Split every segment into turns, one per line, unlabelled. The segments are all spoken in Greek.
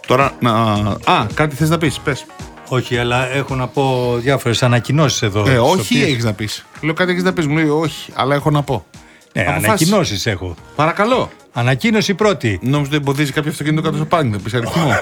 Τώρα, κάτι θες να πεις, πες.
Όχι, αλλά έχω να πω διάφορες ανακοινώσεις εδώ.
Όχι, έχεις να πεις. Λέω κάτι έχεις να πεις, μου λέει όχι, αλλά έχω να πω.
Ναι, ανακοινώσεις έχω.
Παρακαλώ.
Ανακοίνωση πρώτη.
Νόμιζα ότι εμποδίζει κάποιο αυτοκίνητο κάτω στο πάρκινγκ, θα πεις αριθμό.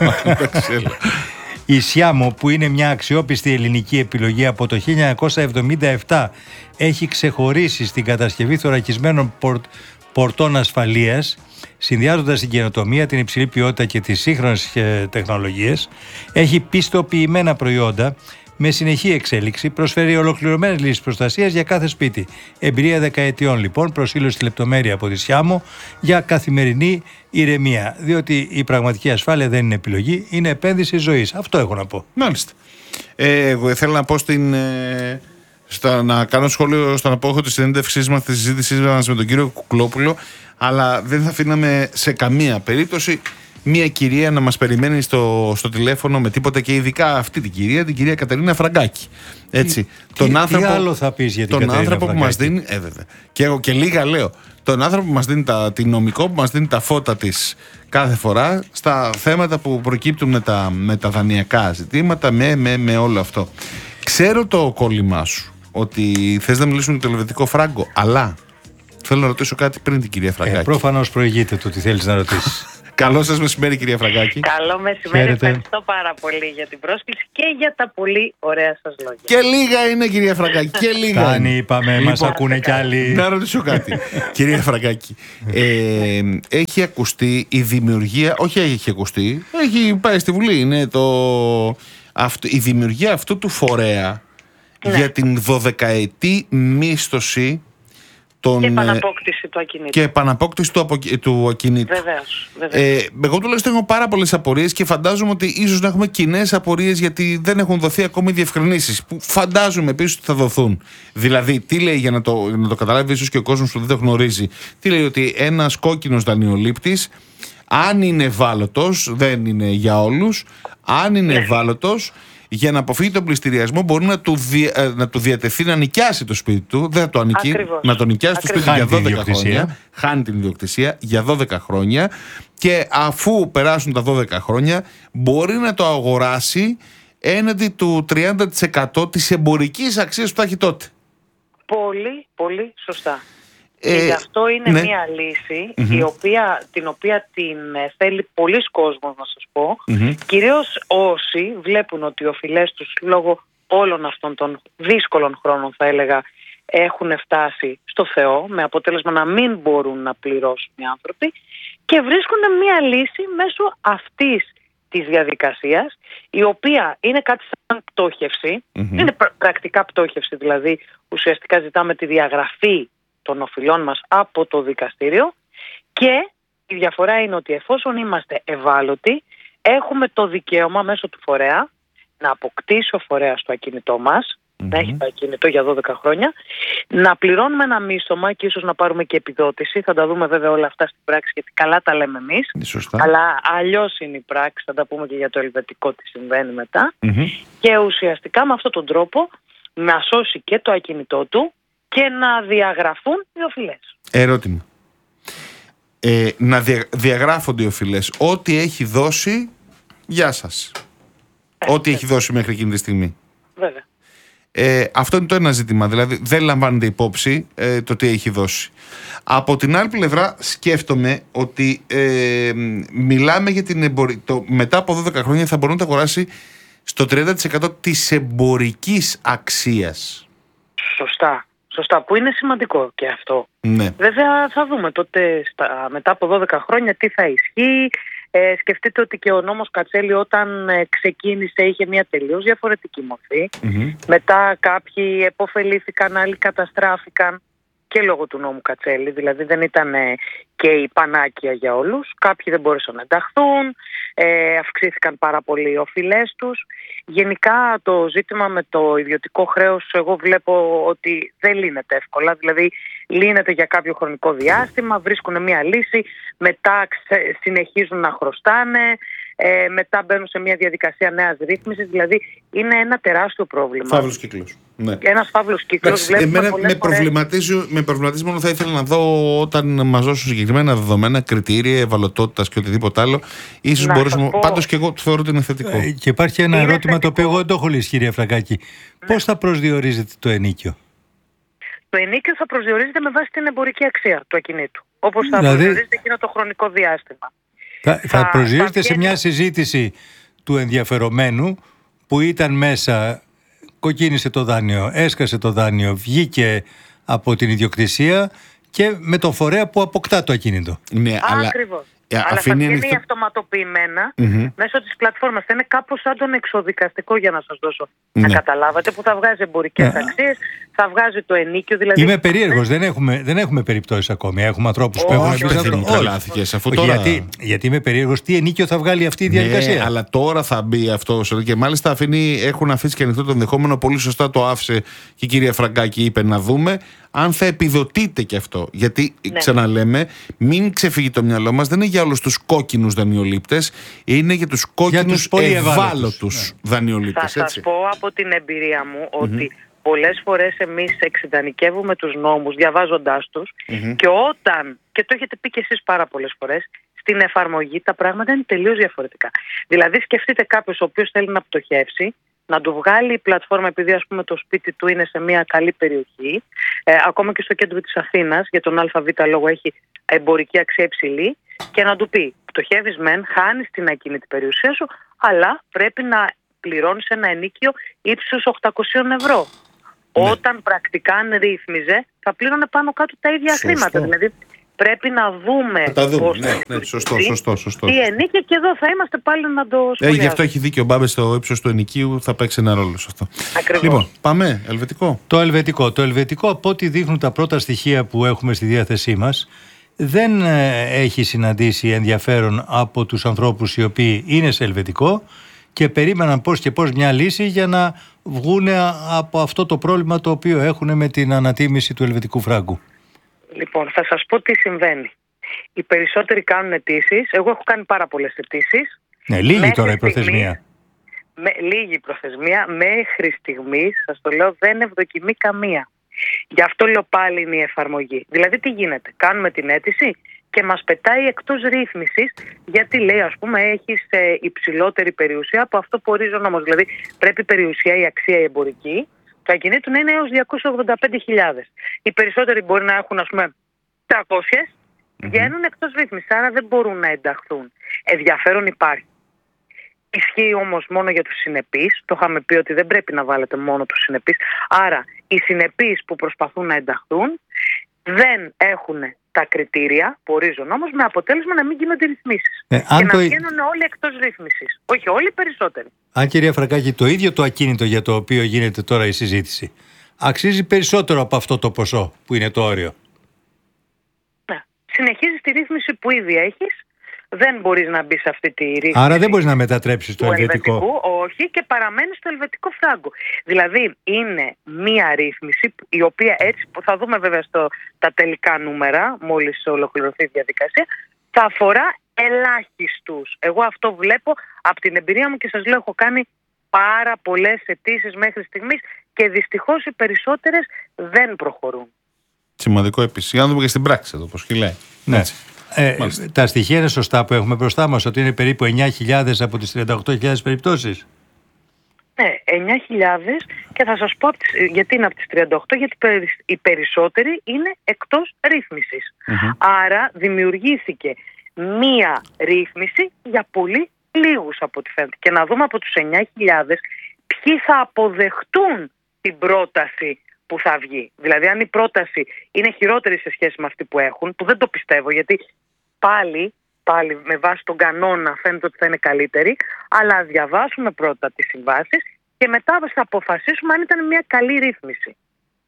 Η Σιάμο, που είναι μια αξιόπιστη ελληνική επιλογή από το 1977, έχει ξεχωρίσει στην κατασκευή θωρακισμένων πορτών ασφαλείας, συνδυάζοντας την καινοτομία, την υψηλή ποιότητα και τις σύγχρονες τεχνολογίες. Έχει πιστοποιημένα προϊόντα με συνεχή εξέλιξη, προσφέρει ολοκληρωμένες λύσεις προστασίας για κάθε σπίτι. Εμπειρία δεκαετιών λοιπόν, προσήλωση στη λεπτομέρεια από τη Σιάμο για καθημερινή ηρεμία. Διότι η πραγματική ασφάλεια δεν είναι επιλογή, είναι επένδυση ζωής. Αυτό έχω να πω.
Μάλιστα. Εγώ θέλω να πω να κάνω σχόλιο στον απόχο της συνέντευξής μας, της συζήτησής μας με τον κύριο Κουκλόπουλο, αλλά δεν θα αφήναμε σε καμία περίπτωση μια κυρία να μας περιμένει στο τηλέφωνο με τίποτα, και ειδικά αυτή την κυρία Κατερίνα Φραγκάκη. Έτσι.
Τι άλλο θα πεις για την Κατερίνα
άνθρωπο
Φραγκάκη?
που μας δίνει, βέβαια. Και εγώ και λίγα λέω. Τον άνθρωπο που μας δίνει την νομικό, που μας δίνει τα φώτα της κάθε φορά στα θέματα που προκύπτουν με τα δανειακά ζητήματα, με όλο αυτό. Ξέρω το κόλλημά σου, ότι θες να μιλήσουμε για το ελβετικό φράγκο, αλλά θέλω να ρωτήσω κάτι πριν την κυρία Φραγκάκη.
Προφανώς προηγείται το ότι θέλεις να ρωτήσεις.
Καλό σας μεσημέρι, κυρία Φραγκάκη.
Καλό μεσημέρι, ευχαριστώ πάρα πολύ για την πρόσκληση και για τα πολύ ωραία σας λόγια.
Και λίγα είναι, κυρία Φραγκάκη, και λίγα.
Φτάνει, είπαμε, μας ακούνε κι άλλοι.
Να ρωτήσω κάτι. Κυρία Φραγκάκη, έχει ακουστεί η δημιουργία, όχι έχει ακουστεί, έχει πάει στη Βουλή, είναι η δημιουργία αυτού του φορέα για την 12ετή μίσθωση
και επαναπόκτηση του ακινήτου.
Και επαναπόκτηση του ακινήτου.
Βεβαίως.
Εγώ τουλάχιστον έχω πάρα πολλές απορίες και φαντάζομαι ότι ίσως να έχουμε κοινές απορίες, γιατί δεν έχουν δοθεί ακόμη διευκρινήσεις που φαντάζομαι επίσης ότι θα δοθούν. Δηλαδή, τι λέει, για να το καταλάβει ίσως και ο κόσμος που δεν το γνωρίζει, τι λέει, ότι ένας κόκκινος δανειολήπτης, αν είναι ευάλωτος, δεν είναι για όλους, αν είναι ευάλωτος, για να αποφύγει τον πληστηριασμό, μπορεί να του διατεθεί να νοικιάσει το σπίτι του. Δεν θα το ανοικεί, να το νοικιάσει το σπίτι για 12 χρόνια. Χάνει την ιδιοκτησία για 12 χρόνια. Και αφού περάσουν τα 12 χρόνια, μπορεί να το αγοράσει έναντι του 30% της εμπορικής αξίας που θα έχει τότε.
Πολύ, πολύ σωστά. Και γι' αυτό είναι μια λύση την οποία την θέλει πολλοί κόσμος, να σας πω. Κυρίως όσοι βλέπουν ότι οι οφειλές τους λόγω όλων αυτών των δύσκολων χρόνων, θα έλεγα, έχουν φτάσει στο Θεό, με αποτέλεσμα να μην μπορούν να πληρώσουν οι άνθρωποι, και βρίσκουν μια λύση μέσω αυτής της διαδικασίας, η οποία είναι κάτι σαν πτώχευση. Είναι πρακτικά πτώχευση, δηλαδή ουσιαστικά ζητάμε τη διαγραφή των οφειλών μας από το δικαστήριο, και η διαφορά είναι ότι εφόσον είμαστε ευάλωτοι, έχουμε το δικαίωμα μέσω του φορέα να αποκτήσει ο φορέας το ακίνητό μας, να έχει το ακίνητο για 12 χρόνια, να πληρώνουμε ένα μίσθωμα και ίσως να πάρουμε και επιδότηση. Θα τα δούμε βέβαια όλα αυτά στην πράξη, γιατί καλά τα λέμε εμείς, αλλά αλλιώς είναι η πράξη. Θα τα πούμε και για το ελβετικό τι συμβαίνει μετά. Και ουσιαστικά με αυτόν τον τρόπο να σώσει και το ακίνητό του και να διαγραφούν οι οφειλές.
Ερώτημα. Να διαγράφονται οι οφειλές. Ό,τι έχει δώσει, γεια σας. Ό,τι έχει δώσει μέχρι εκείνη τη στιγμή.
Βέβαια.
Αυτό είναι το ένα ζήτημα. Δηλαδή δεν λαμβάνεται υπόψη το τι έχει δώσει. Από την άλλη πλευρά σκέφτομαι ότι μιλάμε για την μετά από 12 χρόνια θα μπορεί να τα αγοράσει στο 30% της εμπορικής αξίας.
Σωστά, που είναι σημαντικό και αυτό.
Ναι.
Βέβαια θα δούμε τότε μετά από 12 χρόνια τι θα ισχύει. Σκεφτείτε ότι και ο νόμος Κατσέλη όταν ξεκίνησε είχε μια τελείως διαφορετική μορφή. Μετά κάποιοι επωφελήθηκαν, άλλοι καταστράφηκαν και λόγω του νόμου Κατσέλη. Δηλαδή δεν ήταν και η πανάκια για όλους. Κάποιοι δεν μπορούσαν να ενταχθούν, αυξήθηκαν πάρα πολύ οι οφειλές τους. Γενικά το ζήτημα με το ιδιωτικό χρέος εγώ βλέπω ότι δεν λύνεται εύκολα. Δηλαδή λύνεται για κάποιο χρονικό διάστημα, βρίσκουν μια λύση, μετά συνεχίζουν να χρωστάνε, μετά μπαίνουν σε μια διαδικασία νέας ρύθμισης. Δηλαδή είναι ένα τεράστιο πρόβλημα.
Φαύλος κύκλος. Ναι.
Ένας φαύλος κύκλος.
Εμένα με προβληματίζει μόνο, θα ήθελα να δω όταν μας δώσουν συγκεκριμένα δεδομένα, κριτήρια, ευαλωτότητας και οτιδήποτε άλλο. Ίσως μπορέσουμε. Πάντως και εγώ θεωρώ ότι είναι θετικό.
Και υπάρχει ένα ερώτημα το οποίο εγώ δεν το έχω λύσει, κυρία Φραγκάκη. Ναι. Πώς θα προσδιορίζετε το ενοίκιο?
Το ενοίκιο θα προσδιορίζεται με βάση την εμπορική αξία του ακινήτου. Όπως θα προσδιορίζεται εκείνο το χρονικό διάστημα.
Θα προσδιορίζεται σε μια συζήτηση του ενδιαφερομένου που ήταν μέσα, κοκκίνησε το δάνειο, έσκασε το δάνειο, βγήκε από την ιδιοκτησία και με τον φορέα που αποκτά το ακίνητο.
Ναι, ακριβώς. Αλλά θα βγαίνει αυτοματοποιημένα μέσω της πλατφόρμας. Θα είναι κάπως σαν τον εξοδικαστικό, για να σας δώσω να καταλάβατε, που θα βγάζει εμπορικές αξίες, θα βγάζει το ενοίκιο. Δηλαδή...
Είμαι περίεργος, δεν έχουμε περιπτώσεις ακόμη. Έχουμε ανθρώπους που έχουν πει γιατί είμαι περίεργος, τι ενοίκιο θα βγάλει αυτή η διαδικασία.
Ναι, αλλά τώρα θα μπει αυτό. Και μάλιστα έχουν αφήσει και ανοιχτό το ενδεχόμενο. Πολύ σωστά το άφησε και η κυρία Φραγκάκη, είπε να δούμε αν θα επιδοτείται και αυτό. Γιατί ξαναλέμε, μην ξεφύγει το μυαλό μας, δεν είναι για όλους τους κόκκινους δανειολήπτες, είναι για τους κόκκινους ευάλωτους δανειολήπτες.
Θα σας πω από την εμπειρία μου ότι πολλές φορές εμείς εξειδανικεύουμε τους νόμους διαβάζοντάς τους και το έχετε πει και εσείς πάρα πολλές φορές, στην εφαρμογή τα πράγματα είναι τελείως διαφορετικά. Δηλαδή σκεφτείτε κάποιος ο οποίος θέλει να πτωχεύσει, να του βγάλει η πλατφόρμα, επειδή ας πούμε το σπίτι του είναι σε μια καλή περιοχή, ακόμα και στο κέντρο της Αθήνας, για τον ΑΒ λόγο έχει εμπορική αξία υψηλή, και να του πει: πτωχεύεις μεν, χάνεις την ακίνητη περιουσία σου, αλλά πρέπει να πληρώνεις ένα ενοίκιο ύψους 800 ευρώ. Ναι. Όταν πρακτικά αν ρύθμιζε, θα πλήρωνε πάνω κάτω τα ίδια χρήματα. Δηλαδή πρέπει να δούμε.
Πώς σωστό.
Τι ενίκη, και εδώ θα είμαστε πάλι να το σχολιάσουμε.
Γι' αυτό έχει δίκιο ο Μπάμπης, στο ύψος του ενοικίου θα παίξει ένα ρόλο σε αυτό.
Ακριβώς.
Λοιπόν, πάμε. Ελβετικό.
Το ελβετικό, από ό,τι δείχνουν τα πρώτα στοιχεία που έχουμε στη διάθεσή μας, δεν έχει συναντήσει ενδιαφέρον από τους ανθρώπους οι οποίοι είναι σε ελβετικό και περίμεναν πώς και πώς μια λύση για να βγουν από αυτό το πρόβλημα το οποίο έχουν με την ανατίμηση του ελβετικού φράγκου. Λοιπόν,
θα σας πω τι συμβαίνει. Οι περισσότεροι κάνουν αιτήσεις. Εγώ έχω κάνει πάρα πολλές αιτήσεις.
Ναι, λίγη τώρα η προθεσμία.
Λίγη προθεσμία. Μέχρι στιγμής, σας το λέω, δεν ευδοκιμεί καμία. Γι' αυτό λέω πάλι είναι η εφαρμογή. Δηλαδή τι γίνεται? Κάνουμε την αίτηση και μας πετάει εκτός ρύθμισης, γιατί λέει, ας πούμε, έχεις υψηλότερη περιουσία από αυτό που ορίζει ο νόμος. Δηλαδή πρέπει η περιουσία, η αξία η εμπορική του ακινήτου να είναι έως 285.000. Οι περισσότεροι μπορεί να έχουν, ας πούμε, 300, βγαίνουν εκτός ρύθμισης, άρα δεν μπορούν να ενταχθούν. Ενδιαφέρον υπάρχει. Ισχύει όμως μόνο για τους συνεπείς. Το είχαμε πει ότι δεν πρέπει να βάλετε μόνο τους συνεπείς. Άρα οι συνεπείς που προσπαθούν να ενταχθούν δεν έχουν τα κριτήρια που ορίζει ο νόμος, με αποτέλεσμα να μην γίνονται ρυθμίσεις. Και να βγαίνουν όλοι εκτός ρύθμισης. Όχι όλοι, περισσότεροι.
Αν, κυρία Φραγκάκη, το ίδιο το ακίνητο για το οποίο γίνεται τώρα η συζήτηση αξίζει περισσότερο από αυτό το ποσό που είναι το όριο.
Ναι. Συνεχίζεις τη ρύθμιση που ήδη έχεις. Δεν μπορείς να μπεις σε αυτή τη ρύθμιση.
Άρα δεν μπορείς να μετατρέψεις το ελβετικό.
Όχι, και παραμένεις στο ελβετικό φράγκο. Δηλαδή είναι μία ρύθμιση η οποία, έτσι που θα δούμε βέβαια τα τελικά νούμερα μόλις ολοκληρωθεί η διαδικασία, θα αφορά ελάχιστους. Εγώ αυτό βλέπω από την εμπειρία μου και σας λέω, έχω κάνει πάρα πολλές αιτήσεις μέχρι στιγμής και δυστυχώς οι περισσότερες δεν προχωρούν.
Σημαντικό επίσης. Για να δούμε και στην πράξη εδώ πώς κυλάει.
Ναι. Τα στοιχεία είναι σωστά που έχουμε μπροστά μας, ότι είναι περίπου 9.000 από τις 38.000 περιπτώσεις.
Ναι, 9.000, και θα σας πω γιατί είναι από τις 38, γιατί οι περισσότεροι είναι εκτός ρύθμισης. Άρα δημιουργήθηκε μία ρύθμιση για πολύ λίγους από ό,τι φαίνεται. Και να δούμε από τους 9.000 ποιοι θα αποδεχτούν την πρόταση που θα βγει. Δηλαδή αν η πρόταση είναι χειρότερη σε σχέση με αυτή που έχουν, που δεν το πιστεύω, γιατί πάλι με βάση τον κανόνα φαίνεται ότι θα είναι καλύτερη, αλλά διαβάσουμε πρώτα τις συμβάσεις και μετά θα αποφασίσουμε αν ήταν μια καλή ρύθμιση.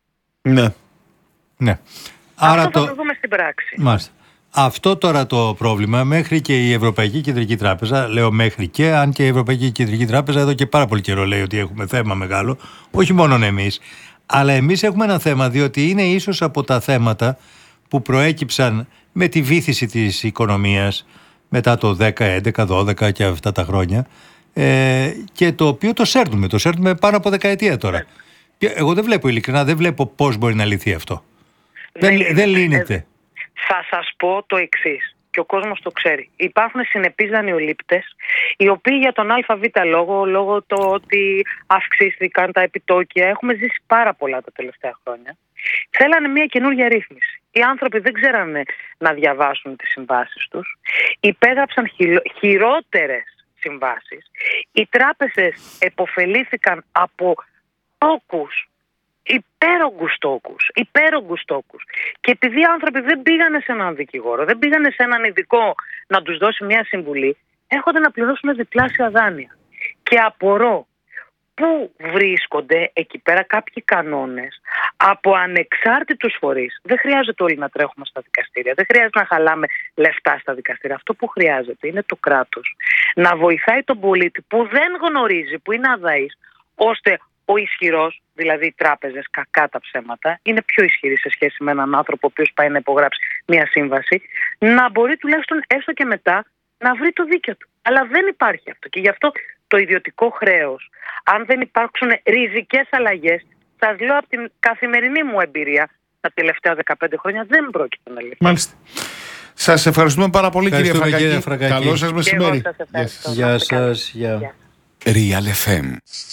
Ναι.
Άρα αυτό θα το δούμε στην πράξη.
Μάλιστα. Αυτό τώρα το πρόβλημα, μέχρι και η Ευρωπαϊκή Κεντρική Τράπεζα, λέω μέχρι και, αν και η Ευρωπαϊκή Κεντρική Τράπεζα εδώ και πάρα πολύ καιρό λέει ότι έχουμε θέμα μεγάλο, όχι μόνο εμείς, αλλά εμείς έχουμε ένα θέμα, διότι είναι ίσως από τα θέματα που προέκυψαν με τη βύθιση της οικονομίας, μετά το 10, 11, 12 και αυτά τα χρόνια, και το οποίο το σέρνουμε πάνω από δεκαετία τώρα. Και εγώ δεν βλέπω, ειλικρινά, δεν βλέπω πώς μπορεί να λυθεί αυτό. Δεν λύνεται.
Θα σας πω το εξής, και ο κόσμος το ξέρει. Υπάρχουν συνεπείς δανειολήπτες, οι οποίοι για τον ΑΒ λόγω το ότι αυξήθηκαν τα επιτόκια, έχουμε ζήσει πάρα πολλά τα τελευταία χρόνια, θέλανε μια καινούργια ρύθμιση. Οι άνθρωποι δεν ξέρανε να διαβάσουν τις συμβάσεις τους, υπέγραψαν χειρότερες συμβάσεις, οι τράπεζες επωφελήθηκαν από τόκους, υπέρογκους τόκους. Και επειδή οι άνθρωποι δεν πήγανε σε έναν δικηγόρο, δεν πήγανε σε έναν ειδικό να τους δώσει μια συμβουλή, έρχονται να πληρώσουν διπλάσια δάνεια. Και απορώ πού βρίσκονται εκεί πέρα κάποιοι κανόνες από ανεξάρτητους φορείς. Δεν χρειάζεται όλοι να τρέχουμε στα δικαστήρια, δεν χρειάζεται να χαλάμε λεφτά στα δικαστήρια. Αυτό που χρειάζεται είναι το κράτος να βοηθάει τον πολίτη που δεν γνωρίζει, που είναι αδαής, ώστε ο ισχυρός, δηλαδή οι τράπεζες, κακά τα ψέματα, είναι πιο ισχυροί σε σχέση με έναν άνθρωπο ο οποίος πάει να υπογράψει μια σύμβαση, να μπορεί τουλάχιστον έστω και μετά να βρει το δίκαιο του. Αλλά δεν υπάρχει αυτό. Και γι' αυτό το ιδιωτικό χρέος, αν δεν υπάρξουν ριζικές αλλαγές, σας λέω από την καθημερινή μου εμπειρία τα τελευταία 15 χρόνια, δεν πρόκειται να λυθεί.
Μάλιστα. Σας ευχαριστούμε πάρα πολύ, κυρία Φραγκάκη. Καλό σας μεσημέρι.
Γεια σας.
Real FM.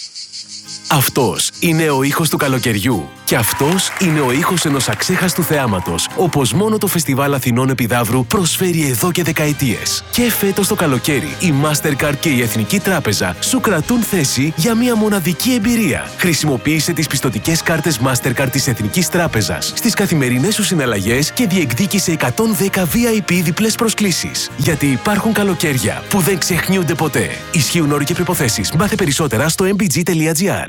Αυτός είναι ο ήχος του καλοκαιριού. Και αυτός είναι ο ήχος ενός αξέχαστου θεάματος, όπως μόνο το Φεστιβάλ Αθηνών Επιδαύρου προσφέρει εδώ και δεκαετίες. Και φέτος το καλοκαίρι, η Mastercard και η Εθνική Τράπεζα σου κρατούν θέση για μια μοναδική εμπειρία. Χρησιμοποίησε τις πιστωτικές κάρτες Mastercard της Εθνικής Τράπεζας στις καθημερινές σου συναλλαγές και διεκδίκησε 110 VIP διπλές προσκλήσεις. Γιατί υπάρχουν καλοκαίρια που δεν ξεχνιούνται ποτέ. Ισχύουν όροι και προϋποθέσεις. Μάθε περισσότερα στο mbg.gr.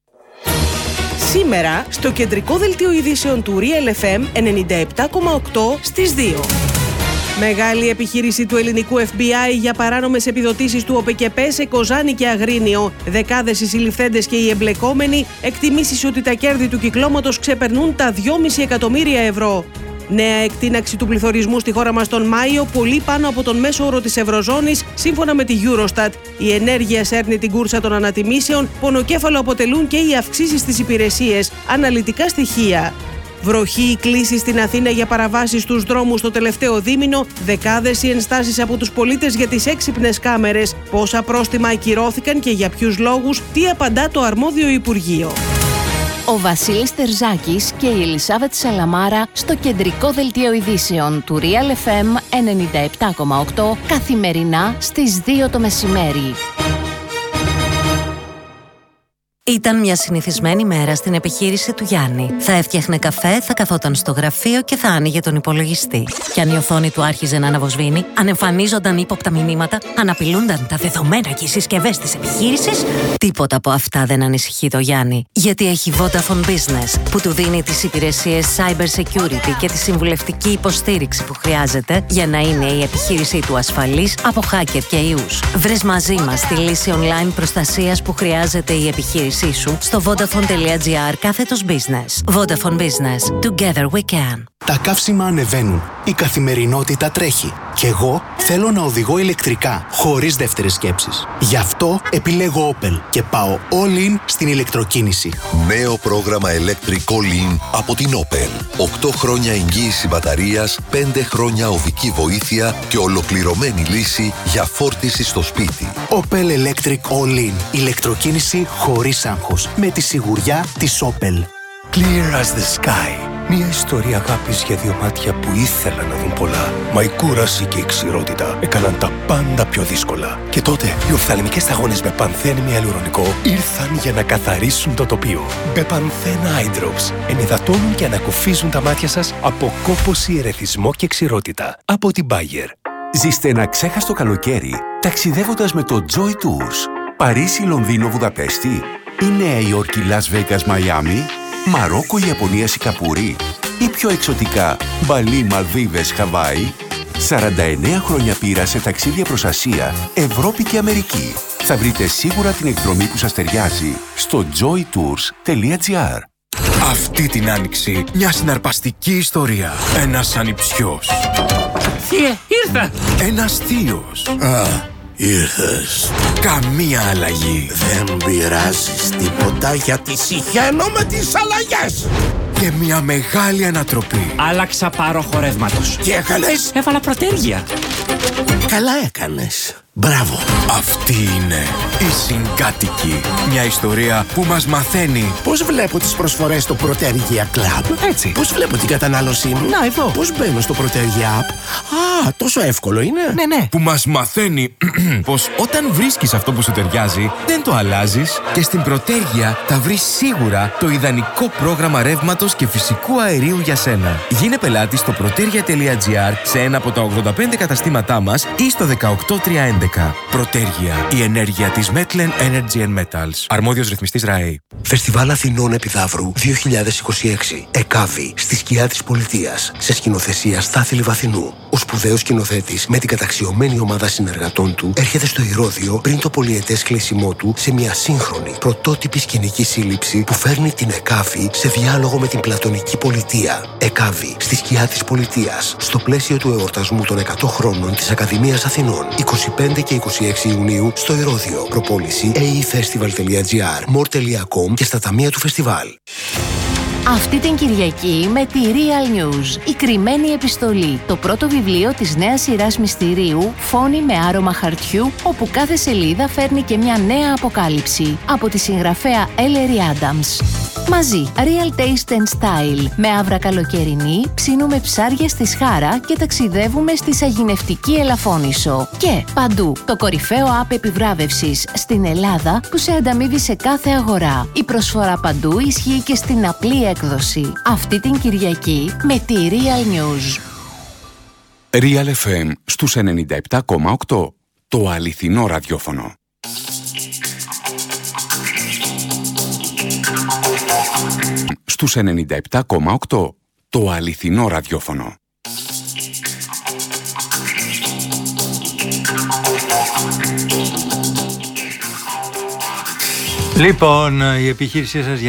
Σήμερα, στο κεντρικό δελτίο ειδήσεων του Real FM 97,8 στις 2. Μεγάλη επιχείρηση του ελληνικού FBI για παράνομες επιδοτήσεις του ΟΠΕΚΕΠΕ σε Κοζάνη και Αγρίνιο. Δεκάδες οι συλληφθέντες και οι εμπλεκόμενοι, εκτιμήσεις ότι τα κέρδη του κυκλώματος ξεπερνούν τα 2,5 εκατομμύρια ευρώ. Νέα εκτείναξη του πληθωρισμού στη χώρα μας τον Μάιο, πολύ πάνω από τον μέσο όρο της Ευρωζώνης, σύμφωνα με τη Eurostat. Η ενέργεια σέρνει την κούρσα των ανατιμήσεων, πονοκέφαλο αποτελούν και οι αυξήσεις στις υπηρεσίες, αναλυτικά στοιχεία. Βροχή, κλήσεις στην Αθήνα για παραβάσεις στους δρόμους το τελευταίο δίμηνο, δεκάδες οι ενστάσεις από τους πολίτες για τις έξυπνες κάμερες. Πόσα πρόστιμα ακυρώθηκαν και για ποιους λόγους, τι απαντά το αρμόδιο Υπουργείο.
Ο Βασίλης Τερζάκης και η Ελισάβετ Σαλαμάρα στο κεντρικό δελτίο ειδήσεων του Real FM 97,8 καθημερινά στις 2 το μεσημέρι.
Ήταν μια συνηθισμένη μέρα στην επιχείρηση του Γιάννη. Θα έφτιαχνε καφέ, θα καθόταν στο γραφείο και θα άνοιγε τον υπολογιστή. Κι αν η οθόνη του άρχιζε να αναβοσβήνει, αν εμφανίζονταν ύποπτα μηνύματα, αν απειλούνταν τα δεδομένα και οι συσκευές της επιχείρησης, τίποτα από αυτά δεν ανησυχεί το Γιάννη. Γιατί έχει Vodafone Business, που του δίνει τις υπηρεσίες Cyber Security και τη συμβουλευτική υποστήριξη που χρειάζεται για να είναι η επιχείρησή του ασφαλής από hacker και ιούς. Βρες μαζί μας τη λύση online προστασίας που χρειάζεται η επιχείρηση σου στο vodafone.gr/business. Vodafone Business. Together we can.
Τα καύσιμα ανεβαίνουν. Η καθημερινότητα τρέχει. Και εγώ θέλω να οδηγώ ηλεκτρικά, χωρίς δεύτερες σκέψεις. Γι' αυτό επιλέγω Opel και πάω all in στην ηλεκτροκίνηση.
Νέο πρόγραμμα Electric All In από την Opel. 8 χρόνια εγγύηση μπαταρίας, 5 χρόνια οδική βοήθεια και ολοκληρωμένη λύση για φόρτιση στο σπίτι.
Opel Electric All In. Ηλεκτροκίνηση χωρίς άγχος. Με τη σιγουριά της Opel.
Clear as the sky. Μια ιστορία αγάπης για δύο μάτια που ήθελαν να δουν πολλά. Μα η κούραση και η ξηρότητα έκαναν τα πάντα πιο δύσκολα. Και τότε οι οφθαλμικές σταγόνες Μπεπανθέν με ιαλουρονικό ήρθαν για να καθαρίσουν το τοπίο. Μπεπανθέν Eye Drops ενυδατώνουν και ανακουφίζουν τα μάτια σας από κόπωση, ερεθισμό και ξηρότητα. Από την Bayer.
Ζήστε ένα ξέχαστο καλοκαίρι ταξιδεύοντας με το Joy Tours. Παρίσι, Λονδίνο, Βουδαπέστη ή Νέα Υόρκη, Las Vegas, Μαϊάμι, Μαρόκο, Ιαπωνία, Σιγκαπούρη ή πιο εξωτικά Μπαλί, Μαλδίβες, Χαβάη. 49 χρόνια πείρα σε ταξίδια προς Ασία, Ευρώπη και Αμερική. Θα βρείτε σίγουρα την εκδρομή που σας ταιριάζει στο joytours.gr.
Αυτή την άνοιξη μια συναρπαστική ιστορία. Ένας ανιψιός.
Θύε, Ήρθα!
Ένας θείος.
Ήρθες.
Καμία αλλαγή.
Δεν πειράζεις τίποτα γιατί συχαίνω με τις αλλαγές.
Και μια μεγάλη ανατροπή.
Άλλαξα πάροχο ρεύματος.
Τι έκανες?
Έβαλα προτέρια.
Καλά έκανες. Μπράβο.
Αυτή είναι η Συγκάτοικη. Μια ιστορία που μας μαθαίνει
πώς βλέπω τις προσφορές στο Protergia Club.
Έτσι.
Πώς βλέπω την κατανάλωσή μου.
Να, εδώ.
Πώς μπαίνω στο Protergia App. Τόσο εύκολο είναι.
Ναι. Που μας μαθαίνει πως όταν βρίσκεις αυτό που σου ταιριάζει, δεν το αλλάζεις. Και στην Protergia θα βρεις σίγουρα το ιδανικό πρόγραμμα ρεύματος και φυσικού αερίου για σένα. Γίνε πελάτη στο protergia.gr σε ένα από τα 85 καταστήματά μας ή στο 18311. Protergia, η ενέργεια της Metlen Energy and Metals. Αρμόδιος ρυθμιστής ΡΑΕ.
Φεστιβάλ Αθηνών Επιδαύρου 2026. ΕΚΑΒΗ, στη σκιά της πολιτείας. Σε σκηνοθεσία Στάθη Λιβαθινού. Ο σπουδαίος σκηνοθέτης με την καταξιωμένη ομάδα συνεργατών του έρχεται στο Ηρώδειο πριν το πολυετές κλείσιμό του σε μια σύγχρονη, πρωτότυπη σκηνική σύλληψη που φέρνει την ΕΚΑΒΗ σε διάλογο με την πλατωνική πολιτεία. ΕΚΑΒΗ, στη σκιά της πολιτείας. Στο πλαίσιο του εορτασμού των 100 χρόνων της Ακαδημίας Αθηνών. 25 και 26 Ιουνίου στο Ηρώδειο. Προπόληση aefestival.gr, more.com και στα ταμεία του φεστιβάλ.
Αυτή την Κυριακή με τη Real News, η κρυμμένη επιστολή, το πρώτο βιβλίο της νέας σειράς μυστηρίου «Φόνοι με άρωμα χαρτιού», όπου κάθε σελίδα φέρνει και μια νέα αποκάλυψη από τη συγγραφέα Ellery Adams. Μαζί, Real Taste and Style, με άβρα καλοκαιρινή, ψήνουμε ψάρια στη Σχάρα και ταξιδεύουμε στη σαγηνευτική Ελαφώνησο. Και παντού, το κορυφαίο app επιβράβευσης στην Ελλάδα που σε ανταμείβει σε κάθε αγορά. Η προσφορά παντού ισχύει και στην απλή έκδοση. Αυτή την Κυριακή με τη Real News.
Real FM στους 97,8. Το αληθινό ραδιόφωνο. Στους 97,8. Το αληθινό ραδιόφωνο.
Λοιπόν, η επιχείρησή σας